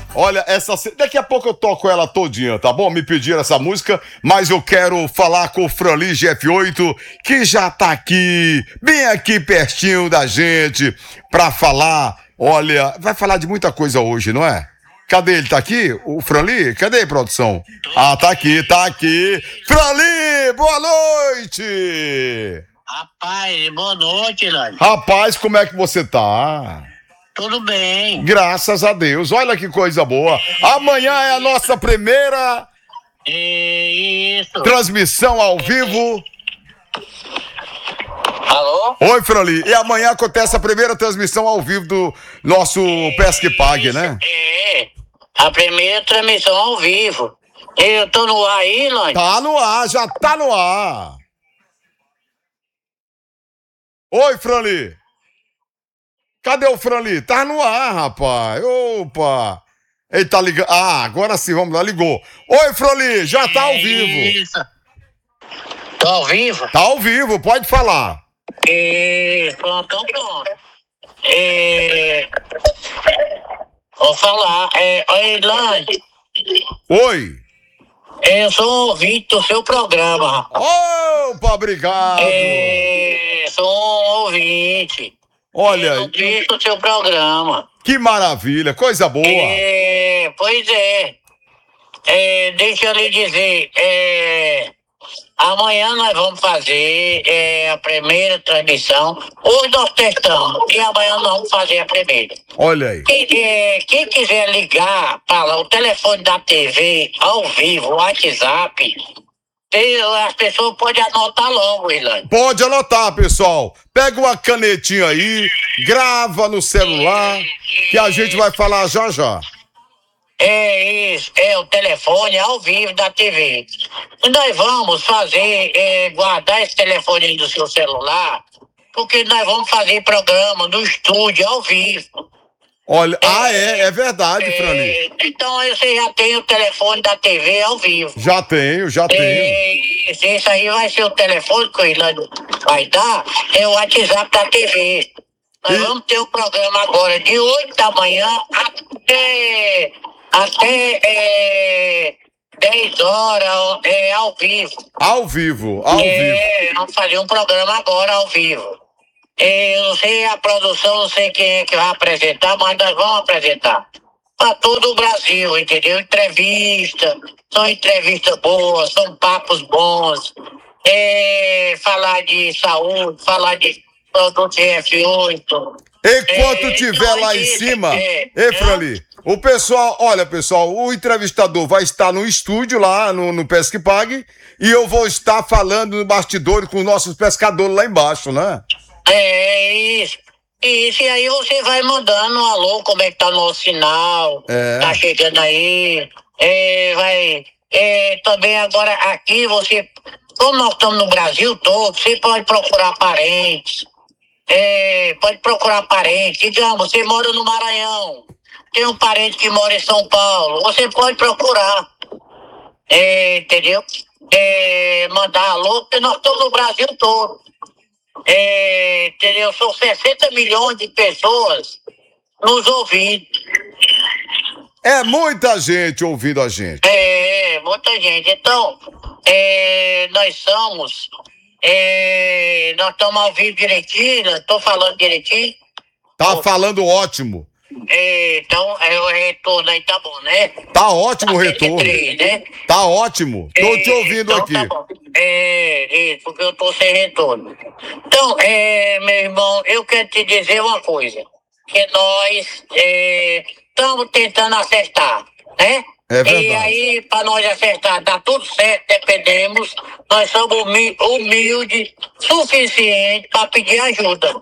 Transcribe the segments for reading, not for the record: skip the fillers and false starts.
Olha, daqui a pouco eu toco ela todinha, tá bom? Me pediram essa música, mas eu quero falar com o Franli GF8, que já tá aqui, bem aqui pertinho da gente, pra falar. Olha, vai falar de muita coisa hoje, não é? Cadê ele? Tá aqui? O Franli? Cadê a produção? Ah, tá aqui, tá aqui. Franli, boa noite! Rapaz, boa noite, Lani. Rapaz, como é que você tá? Tudo bem. Graças a Deus, olha que coisa boa. Amanhã é a nossa primeira Isso. transmissão ao vivo. Alô? Oi, Franli. E amanhã acontece a primeira transmissão ao vivo do nosso Pesca e Pague, né? A primeira transmissão ao vivo. Eu tô no ar aí, Lani? Tá no ar, já tá no ar. Oi, Franli. Cadê o Franli? Tá no ar, rapaz. Opa. Ele tá ligando. Ah, agora sim, vamos lá, ligou. Oi, Franli, já tá ao vivo. Isso. Tô ao vivo? Tá ao vivo, pode falar. Pronto, pronto. Vou falar. Oi, Lani. Oi. Eu sou ouvinte do seu programa, rapaz. Opa, obrigado. Sou um ouvinte. Olha, Eu ouvinte do seu programa. que maravilha, coisa boa. Pois é. Deixa eu lhe dizer. Amanhã nós vamos fazer a primeira transmissão. Hoje nós testamos e amanhã nós vamos fazer a primeira. Olha aí. Quem quiser ligar para o telefone da TV ao vivo, o WhatsApp, as pessoas podem anotar logo, Ilane. Pode anotar, pessoal. Pega uma canetinha aí, grava no celular, que a gente vai falar já já. Isso, o telefone ao vivo da TV. E nós vamos fazer, guardar esse telefone aí do seu celular, porque nós vamos fazer programa no estúdio ao vivo. Olha, é verdade, Franli. Então você já tem o telefone da TV ao vivo. Já tenho. Esse aí vai ser o telefone que o Ilane vai dar, é o WhatsApp da TV. Nós vamos ter um programa agora de 8 da manhã até 10 horas ao vivo. Ao vivo. Vamos fazer um programa agora ao vivo. Eu não sei a produção, não sei quem é que vai apresentar, mas nós vamos apresentar. Para todo o Brasil, entendeu? São entrevistas boas, são papos bons. Falar de saúde, falar de produto F8. Enquanto tiver lá em cima, Franli, o pessoal, olha pessoal, o entrevistador vai estar no estúdio lá no Pesca e Pague e eu vou estar falando no bastidor com os nossos pescadores lá embaixo, né? Isso. Isso, e aí você vai mandando um alô, como é que tá o nosso sinal, tá chegando aí, também agora aqui você, como nós estamos no Brasil todo, você pode procurar parentes, digamos, você mora no Maranhão, tem um parente que mora em São Paulo, você pode procurar, entendeu? Mandar alô, porque nós estamos no Brasil todo. Entendeu? São 60 milhões de pessoas nos ouvindo. É muita gente ouvindo a gente. Muita gente. Então, nós estamos ao vivo direitinho, estou falando direitinho. Tá falando ótimo. Então, o retorno aí tá bom, né? Tá ótimo o retorno. 3, né? Tá ótimo. Tô te ouvindo então, aqui. Tá bom. Porque eu tô sem retorno. Então, meu irmão, eu quero te dizer uma coisa. Que nós estamos tentando acertar, né? É verdade. E aí, para nós acertar, tá tudo certo, dependemos. Nós somos humildes suficiente para pedir ajuda.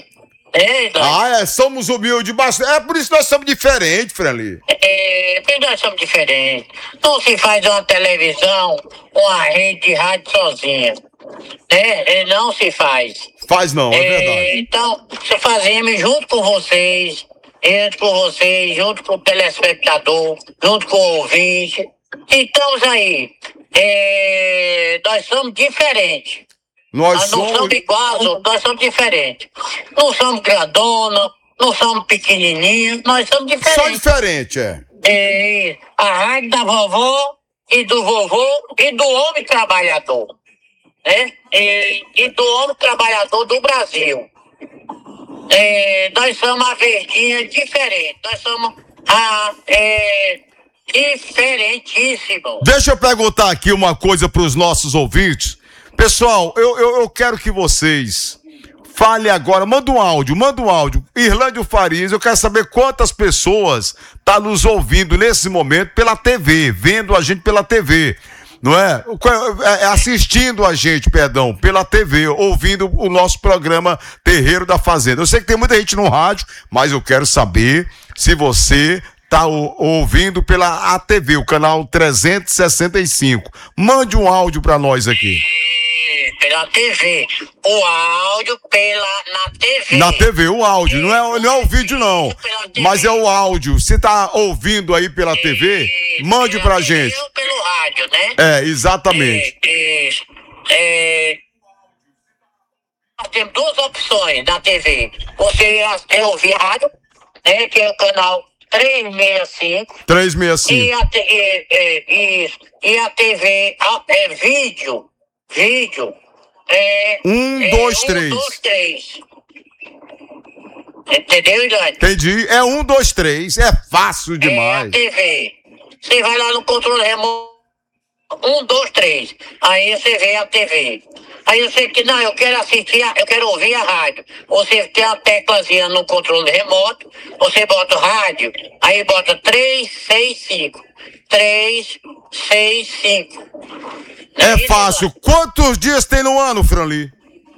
Somos humildes bastante. É por isso que nós somos diferentes, Franli. Porque nós somos diferentes. Não se faz uma televisão, uma rede de rádio sozinha. Não se faz. Faz não, é verdade. Então, fazemos junto com vocês, junto com o telespectador, junto com o ouvinte. Então, aí, nós somos diferentes. Nós não somos iguais, nós somos diferentes. Não somos grandona, não somos pequenininhos, nós somos diferentes. Só diferente, A rádio da vovó e do vovô e do homem trabalhador, né? E do homem trabalhador do Brasil. Nós somos a verdinha diferente, nós somos diferentíssimo. Deixa eu perguntar aqui uma coisa para os nossos ouvintes. Pessoal, eu quero que vocês falem agora, manda um áudio. Irlândio Farias, eu quero saber quantas pessoas tá nos ouvindo nesse momento pela TV, vendo a gente pela TV. Não é? Assistindo a gente, perdão, pela TV, ouvindo o nosso programa Terreiro da Fazenda. Eu sei que tem muita gente no rádio, mas eu quero saber se você tá ouvindo pela ATV, o canal 365. Mande um áudio para nós aqui. Pela TV. O áudio na TV. Na TV, o áudio. Não é o vídeo, não. Mas é o áudio. Você tá ouvindo aí pela TV? Mande pra gente. Ou pelo rádio, né? Exatamente. Nós temos duas opções na TV. Você ouvir rádio, né? Que é o canal 365. 365. E a TV vídeo. 1, 2, 3. 1, 2, 3. Entendeu, Ilane? Entendi. É 1, 2, 3. É fácil demais. A TV. Você vai lá no controle remoto. 1, 2, 3. Aí você vê a TV. Aí você que não, eu quero ouvir a rádio. Você tem a teclazinha no controle remoto, você bota o rádio, aí bota 365. 365. É fácil. Quantos dias tem no ano, Franli?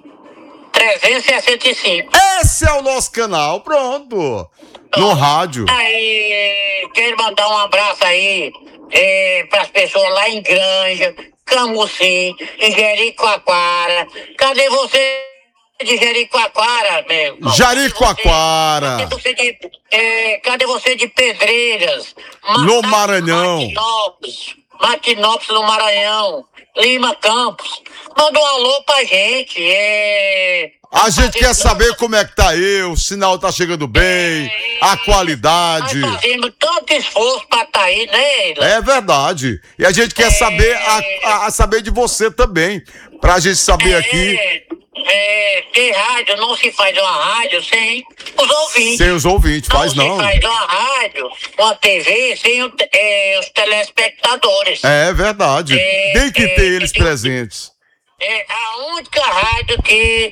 365. Esse é o nosso canal, pronto. No rádio. Aí, quero mandar um abraço aí para as pessoas lá em Granja, Camusim, em Jericoacoara. Cadê você de Jericoacoara, meu? Jericoacoara. Cadê você de Pedreiras? No Maranhão. Matinópolis no Maranhão. Lima Campos. Manda um alô pra gente. A gente quer saber como é que tá aí, o sinal tá chegando bem, a qualidade. Nós fazemos tanto esforço pra tá aí, né? É verdade. E a gente quer saber, saber de você também, pra gente saber aqui. Que rádio, não se faz uma rádio sem os ouvintes. Sem os ouvintes, faz não. Não se faz uma rádio, uma TV sem os telespectadores. É verdade. Tem que ter eles presentes. É a única rádio que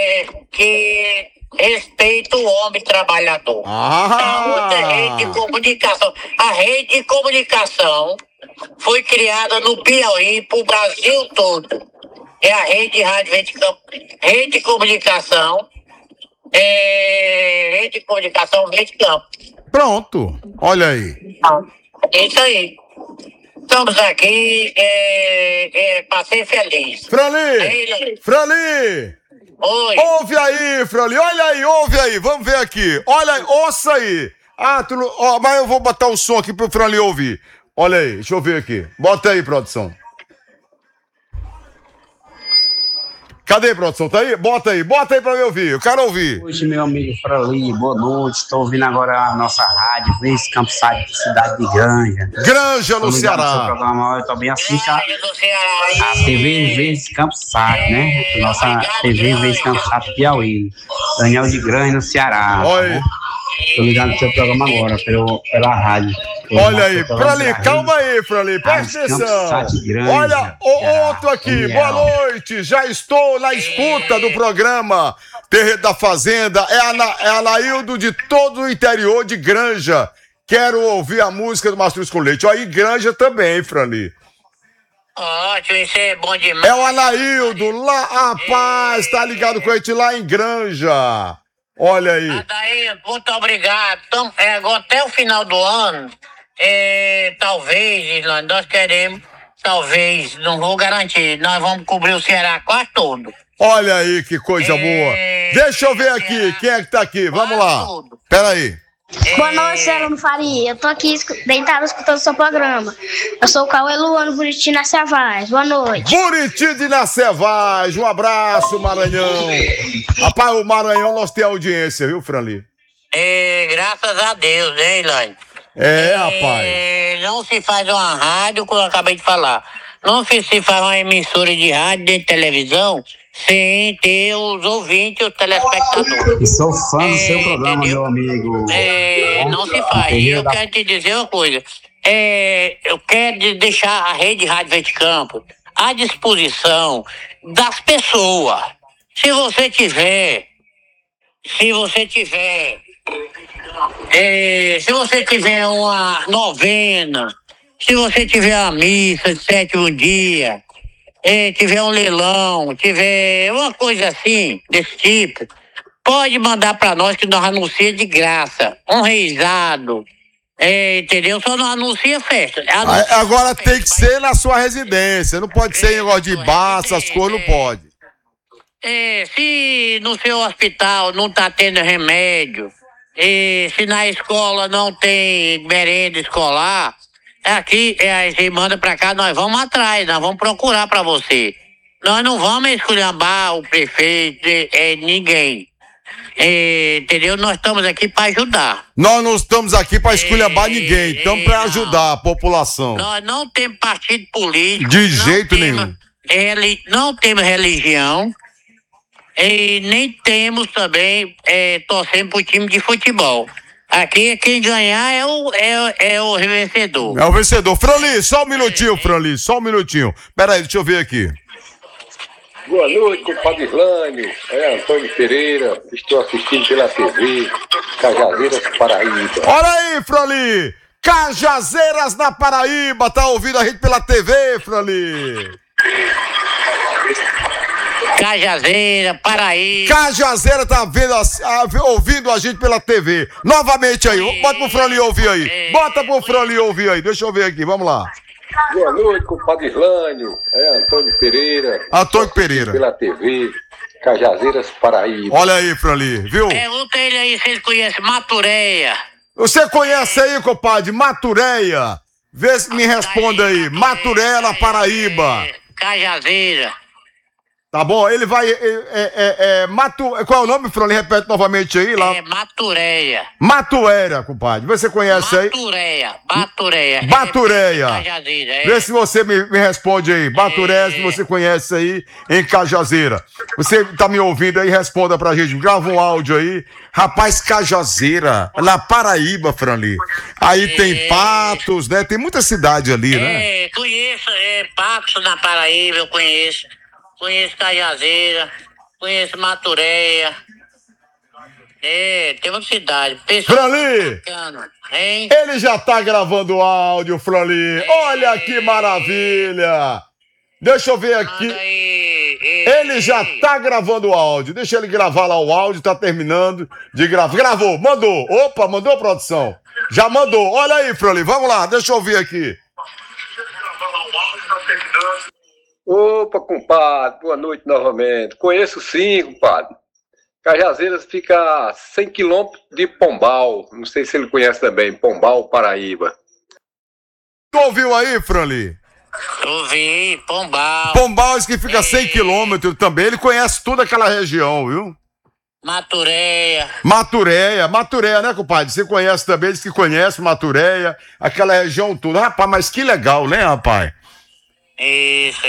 respeita o homem trabalhador. A outra rede de comunicação. A rede de comunicação foi criada no Piauí pro Brasil todo. É a rede de rádio, rede de comunicação. Rede de comunicação, rede de campo. Pronto, olha aí. É isso aí. Estamos aqui para ser feliz. Franli! Oi. Ouve aí, Franli, olha aí, ouve aí, vamos ver aqui. Olha aí, ouça aí. Mas eu vou botar o som aqui pro Franli ouvir. Olha aí, deixa eu ver aqui. Bota aí, produção. Cadê, produção? Tá aí? Bota aí pra eu ouvir, eu quero ouvir. Hoje, meu amigo Franli, boa noite, estou ouvindo agora a nossa rádio, Vez Campsite, cidade de Granja. Granja, no Ceará. Programa, eu também assisto a TV Vez Campsite, né? Nossa TV Vez Campsite Piauí. Daniel de Granja, no Ceará. Oi. Estou ligado no seu programa agora, pela rádio. Olha aí, Franli, calma aí, Franli, presta atenção. Olha, outro aqui, boa noite, já estou na escuta do programa Terreiro da Fazenda, é Anaildo de todo o interior de Granja. Quero ouvir a música do Mastruz com Leite. Aí, Granja também, Franli. Ótimo, isso é bom demais. É o Anaildo, lá, rapaz, tá ligado com a gente lá em Granja. Olha aí. Daí, muito obrigado. Então, agora até o final do ano, talvez, Irlanda, nós queremos, talvez, não vou garantir, nós vamos cobrir o Ceará quase todo. Olha aí que coisa boa. Deixa eu ver aqui, quem é que tá aqui? Vamos lá. Pera aí. Boa noite, Elano Faria. Eu tô aqui deitado escutando seu programa. Eu sou o Cauê Luano, Buriti na Cevaz. Boa noite. Buriti de Nacevaz. Um abraço, Maranhão. Rapaz, o Maranhão nós temos audiência, viu, Franli? Graças a Deus, hein, Elaine? Rapaz. Não se faz uma rádio, como eu acabei de falar. Não se faz uma emissora de rádio dentro de televisão sem ter os ouvintes, os telespectadores. E sou fã do seu programa, entendeu? Meu amigo. Não se faz. E eu quero te dizer uma coisa. Eu quero deixar a Rede Rádio Verde Campos à disposição das pessoas. Se você tiver uma novena, se você tiver uma missa de 7º dia, tiver um leilão, tiver uma coisa assim, desse tipo, pode mandar para nós que nós anunciamos de graça. Um reizado, entendeu? Só não anuncia festa. Agora tem que ser na sua residência, não pode ser em negócio de bar, essas coisas, não pode. Se no seu hospital não tá tendo remédio, se na escola não tem merenda escolar, aqui, você manda pra cá, nós vamos atrás, nós vamos procurar pra você. Nós não vamos esculhambar o prefeito, ninguém. Entendeu? Nós estamos aqui pra ajudar. Nós não estamos aqui pra esculhambar ninguém, estamos pra ajudar a população. Nós não temos partido político. De jeito nenhum. Não temos religião. E nem temos também torcendo pro time de futebol. Aqui quem ganhar é o vencedor. É o vencedor. Franli, só um minutinho, Franli, só um minutinho. Peraí, deixa eu ver aqui. Boa noite, compadre Islânio. É Antônio Pereira, estou assistindo pela TV Cajazeiras, Paraíba. Olha aí, Franli! Cajazeiras na Paraíba, tá ouvindo a gente pela TV, Franli? Cajazeira, Paraíba. Cajazeira tá ouvindo a gente pela TV. Novamente aí, bota pro Franli ouvir aí. Bota pro Franli ouvir aí, deixa eu ver aqui, vamos lá. Boa noite, compadre Islânio. É Antônio Pereira. Antônio Pereira. Pela TV Cajazeiras, Paraíba. Olha aí, Franli, viu? Pergunta ele aí se ele conhece Matureia. Você conhece aí, compadre, Matureia? Vê se me responde aí. Matureia na Paraíba. Cajazeira. Tá bom, ele vai. Qual é o nome, Franli? Repete novamente aí lá. Matureia. Matureia, compadre. Você conhece aí? Batureia. Batureia. Vê se você me responde aí. Batureia, se você conhece aí em Cajazeira. Você tá me ouvindo aí? Responda pra gente. Grava um áudio aí. Rapaz, Cajazeira, na Paraíba, Franli. Aí tem Patos, né? Tem muita cidade ali, né? Conheço, Patos na Paraíba, eu conheço. Conheço Cajazeira, conheço Matureia. Tem muita cidade. Franli! Ele já tá gravando áudio, Franli. Olha que maravilha! Deixa eu ver aqui. Ele já tá gravando áudio. Deixa ele gravar lá o áudio, tá terminando de gravar. Gravou, mandou. Opa, mandou, produção. Já mandou. Olha aí, Franli, vamos lá, deixa eu ouvir aqui. Opa, compadre, boa noite novamente. Conheço sim, compadre. Cajazeiras fica a 100 quilômetros de Pombal. Não sei se ele conhece também, Pombal, Paraíba. Tu ouviu aí, Franli? Ouvi, Pombal. Pombal que fica a 100 quilômetros também. Ele conhece toda aquela região, viu? Matureia, né, compadre? Você conhece também, diz que conhece Matureia, aquela região toda. Rapaz, mas que legal, né, rapaz? Isso,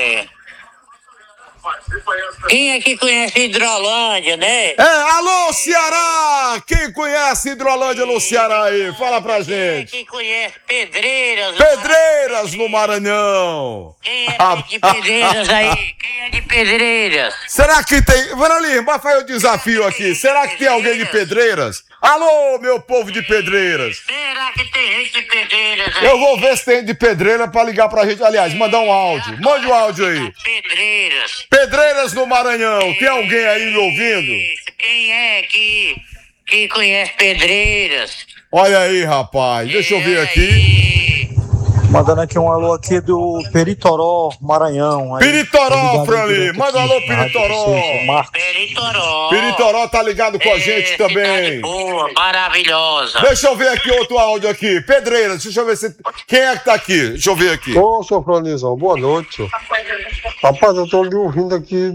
Quem é que conhece Hidrolândia, né? Alô, Ceará! Quem conhece Hidrolândia no Ceará aí? Fala pra gente. Quem é que conhece Pedreiras? Pedreiras no Maranhão. Quem é de Pedreiras aí? Quem é de Pedreiras? Será que tem... Vanali, vai fazer o desafio aqui. Será que tem alguém de Pedreiras? Alô, meu povo de Pedreiras. Será que tem gente de Pedreiras aí? Eu vou ver se tem de Pedreira pra ligar pra gente. Aliás, mandar um áudio. Mande um áudio aí. Pedreiras no Maranhão. Tem alguém aí me ouvindo? Quem é que conhece Pedreiras? Olha aí, rapaz. Deixa eu ver aqui. Mandando aqui um alô aqui do Peritoró, Maranhão. Peritoró, Franli. Manda um alô, Peritoró. Peritoró tá ligado com a gente também. Boa, maravilhosa. Deixa eu ver aqui outro áudio aqui. Pedreiras, deixa eu ver se... Quem é que tá aqui? Deixa eu ver aqui. Ô, senhor Franlizão, boa noite. Rapaz, eu tô lhe ouvindo aqui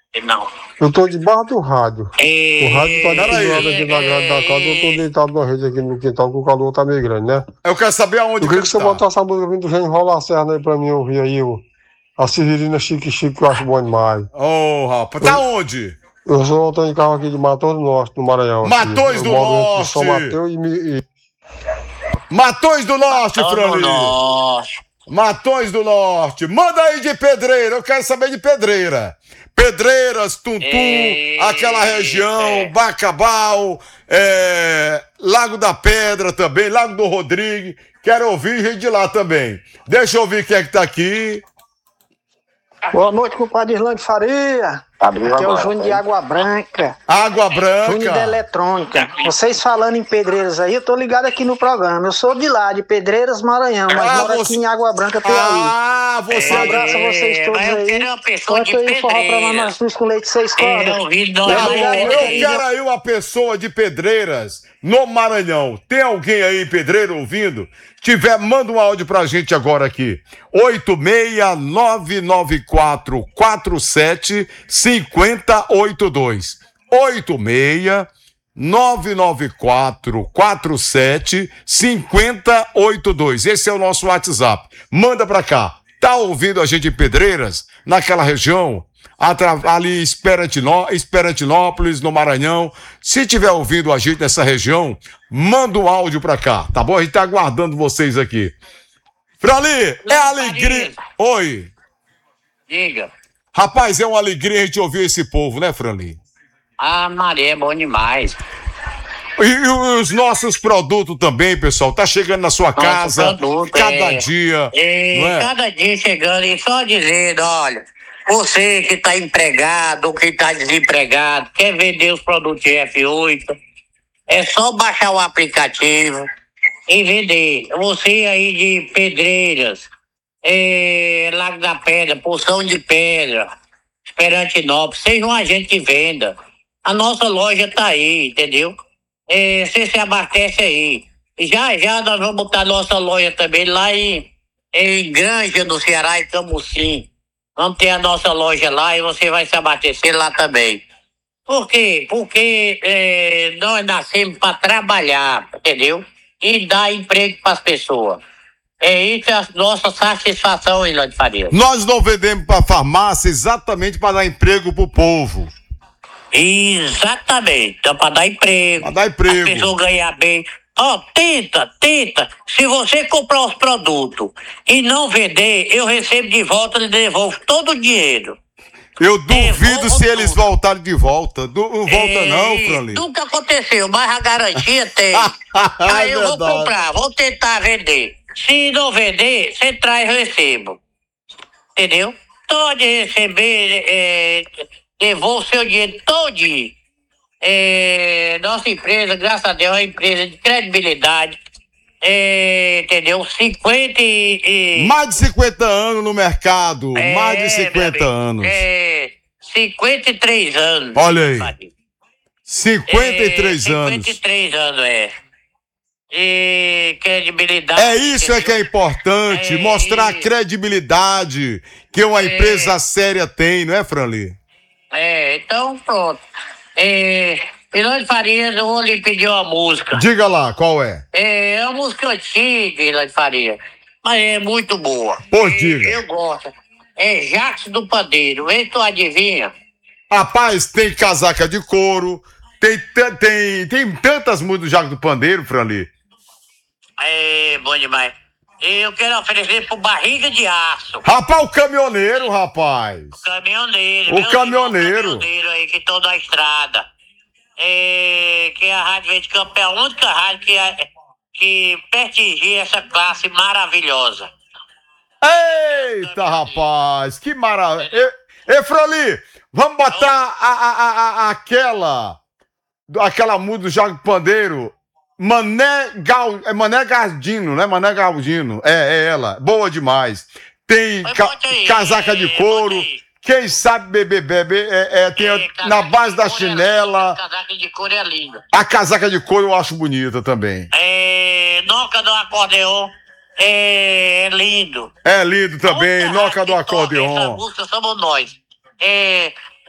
Não. Eu tô debaixo do rádio. O rádio tá desligado aqui na grade da casa. Eu tô deitado na rede aqui no quintal, porque o calor tá meio grande, né? Eu quero saber aonde Eu queria que você tá. botasse essa música vindo do Gênio Rola a Serra aí pra mim ouvir aí, a Severina Chique Chique, que eu acho bom demais. Ô, rapaz, tá onde? Eu tô em carro aqui de Matões do Norte, no Maranhão. Matões aqui. do Eu moro entre Norte. São Mateus e Matões do Norte, Frali. Matões do Norte. Manda aí de Pedreira, eu quero saber de Pedreira. Pedreiras, Tuntum, aquela região, Bacabal, Lago da Pedra também, Lago do Rodrigo. Quero ouvir gente de lá também. Deixa eu ouvir quem é que tá aqui. Boa noite, compadre Irlande Faria. Aqui é o Júnior de Água Branca. Água Branca. Júnior da Eletrônica. Vocês falando em Pedreiras aí, eu tô ligado aqui no programa. Eu sou de lá, de Pedreiras, Maranhão, mas moro aqui em Água Branca, Piauí. Ah, você Um abraço a vocês todos aí. Eu quero uma pessoa de Conta aí o forró pra Pedreiras. nós, luz com leite 6 cordas. Tá bom, eu quero aí uma pessoa de Pedreiras no Maranhão. Tem alguém aí em Pedreira ouvindo? Tiver, manda um áudio pra gente agora aqui. 86994475082. 86994475082. Esse é o nosso WhatsApp. Manda pra cá. Tá ouvindo a gente em Pedreiras? Naquela região? Ali Esperantinópolis, no Maranhão. Se tiver ouvindo a gente nessa região, manda um áudio pra cá, tá bom? A gente tá aguardando vocês aqui. Frali, é alegria. Oi. Diga. Rapaz, é uma alegria a gente ouvir esse povo, né, Frali? Ah, Maria, é bom demais. E os nossos produtos também, pessoal, tá chegando na sua casa cada dia. Não é? Cada dia chegando e só dizendo, olha, você que está empregado ou que está desempregado, quer vender os produtos F8, é só baixar o aplicativo e vender. Você aí de Pedreiras, Lago da Pedra, Poção de Pedra, Esperantinópolis, seja um agente que venda. A nossa loja tá aí, entendeu? Você se abastece aí. Já nós vamos botar nossa loja também lá em Granja, no Ceará, em Camusim. Vamos ter a nossa loja lá e você vai se abastecer lá também. Por quê? Porque nós nascemos para trabalhar, entendeu? E dar emprego para as pessoas. É isso a nossa satisfação, Irlande Faria. Nós não vendemos para farmácia exatamente para dar emprego pro povo. Exatamente. Então, para dar emprego. Para dar emprego. A pessoa ganhar bem. Tenta. Se você comprar os produtos e não vender, eu recebo de volta e devolvo todo o dinheiro. Eu duvido se eles voltarem de volta. Não volta não, Frali. Nunca aconteceu, mas a garantia tem. Aí eu vou comprar, vou tentar vender. Se não vender, você traz, eu recebo. Entendeu? Pode receber, devolvo seu dinheiro todinho. Nossa empresa, graças a Deus, é uma empresa de credibilidade. Entendeu? 50 mais de 50 anos no mercado. Mais de 50 anos. 53 anos. Olha aí. 53 anos. 53 anos, E credibilidade. É isso que é importante. Mostrar a credibilidade que uma empresa séria tem, não é, Franli? Então pronto. Irlande Farias, eu vou lhe pedir uma música. Diga lá, qual é? É uma música antiga, Irlande Farias, mas é muito boa. Pois diga. Eu gosto. É Jacques do Pandeiro, vê se tu adivinha. Rapaz, tem casaca de couro, tem tantas músicas do Jacques do Pandeiro, Franli. Bom demais. Eu quero oferecer pro Barriga de Aço. Rapaz, o caminhoneiro, rapaz. O caminhoneiro. O caminhoneiro. O caminhoneiro aí que estão na estrada. Que a Rádio Verde Campo é a única rádio que prestigia essa classe maravilhosa. Eita, rapaz, que maravilha. Frali, vamos botar aquela música do Jacques do Pandeiro. Mané Gardino, né? Mané Gardino. É ela. Boa demais. Tem casaca de couro. Quem sabe beber, tem na base da chinela. A casaca de couro é linda. A casaca de couro eu acho bonita também. Noca do acordeon é lindo. É lindo também, Noca do acordeon. Essa música somos nós.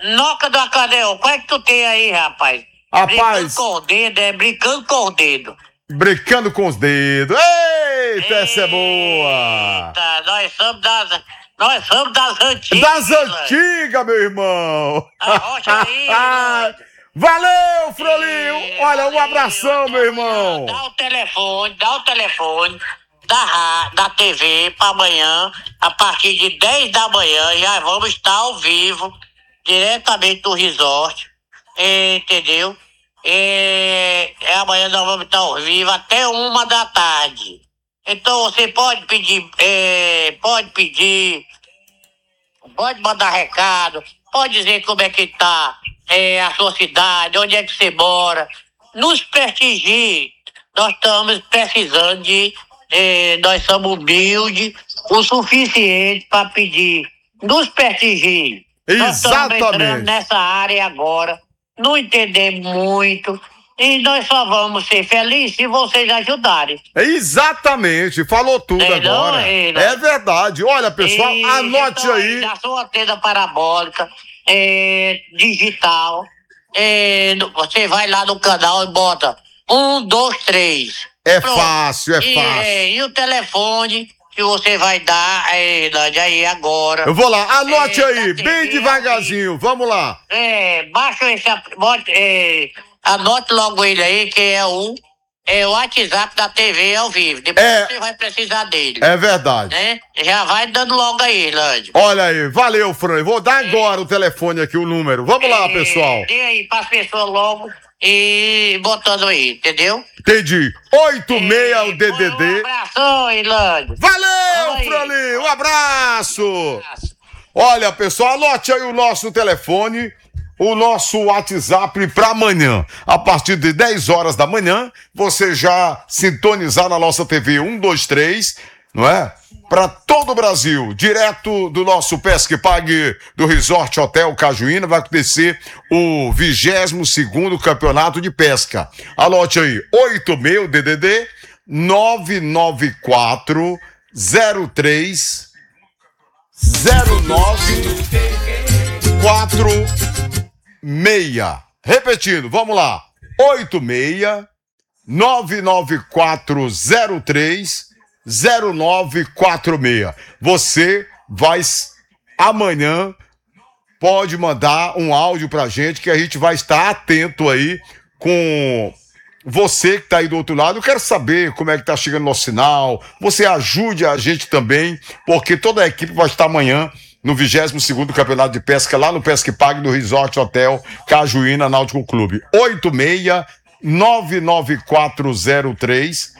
Noca do acordeão, qual é que tu tem aí, rapaz? Rapaz. Brincando com o dedo, brincando com o dedo. Brincando com os dedos. Eita, essa é boa! Eita, nós somos das antigas. Das antigas, meu irmão! Arrocha aí, valeu, Frolinho! Olha, um abração, meu irmão! Dá o telefone da TV para amanhã, a partir de 10 da manhã, já vamos estar ao vivo, diretamente do resort, entendeu? Amanhã nós vamos estar ao vivo até 1 da tarde. Então você pode pedir, pode mandar recado, pode dizer como é que tá a sua cidade, onde é que você mora. Nos prestigie. Nós estamos precisando nós somos humildes o suficiente para pedir. Nos prestigie. Nós estamos entrando nessa área agora, não entendemos muito. E nós só vamos ser felizes se vocês ajudarem. Exatamente, falou tudo agora. É verdade. Olha, pessoal, anote aí. Da sua antena parabólica, digital, você vai lá no canal e bota 1, 2, 3. Pronto. Fácil, é fácil. E o telefone que você vai dar aí agora. Eu vou lá, anote aí, bem devagarzinho, vamos lá. Baixa anote logo ele aí, que é o WhatsApp da TV ao vivo. Depois você vai precisar dele. É verdade. Já vai dando logo aí, Lândio. Olha aí, valeu, Fran. Vou dar agora o telefone aqui, o número. Vamos lá, pessoal. Dê aí para as pessoas logo e botando aí, entendeu? Entendi. 86 o DDD. Um abraço aí, Lândio. Valeu, Frolinho. Um abraço. Olha, pessoal, anote aí o nosso telefone. O nosso WhatsApp para amanhã, a partir de 10 horas da manhã, você já sintonizar na nossa TV 123, não é? Para todo o Brasil, direto do nosso Pesca e Pague do Resort Hotel Cajuína, vai acontecer o 22º Campeonato de Pesca. Anote aí, 86 DDD 994 03 0946. Repetindo, vamos lá. 86 99403 0946. Você vai amanhã pode mandar um áudio pra gente que a gente vai estar atento aí com você que tá aí do outro lado. Eu quero saber como é que tá chegando o nosso sinal. Você ajude a gente também, porque toda a equipe vai estar amanhã no 22º Campeonato de Pesca, lá no Pesca e Pague do Resort Hotel Cajuína Náutico Clube. 86 99403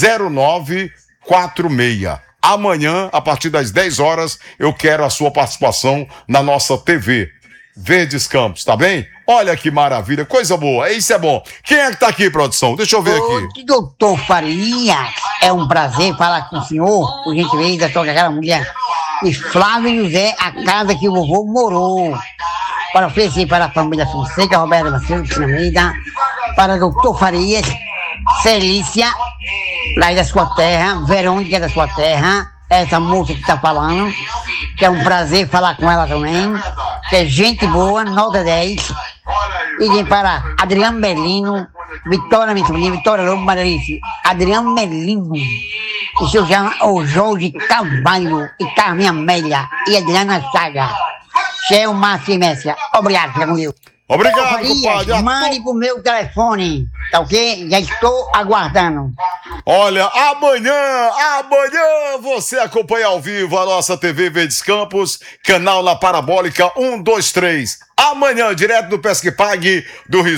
0946. Amanhã, a partir das 10 horas, eu quero a sua participação na nossa TV Verdes Campos, tá bem? Olha que maravilha, coisa boa, isso é bom. Quem é que tá aqui, produção? Deixa eu ver aqui. Doutor Faria, é um prazer falar com o senhor, por gentileza, toca aquela mulher. E Flávio José, a casa que o vovô morou. Para oferecer para a família Fonseca, Roberto Macedo, Cristina Almeida, para o doutor Farias, Celícia, lá da sua terra, Verônica da sua terra, essa moça que está falando, que é um prazer falar com ela também, que é gente boa, nota 10. E vem para Adriano Melino, Vitória Mentorinha, Vitória Lobo, Maralice, Adriano Melino, o seu o Jorge Carvalho e Carmen Amélia e Adriana Saga. Cheio Márcio e Messia. Obrigado, fica com Deus. Obrigado, compadre. Mande pro meu telefone, tá ok? Já estou aguardando. Olha, amanhã você acompanha ao vivo a nossa TV Verdes Campos, canal na Parabólica 123. Amanhã, direto do Pesca e Pague do Resort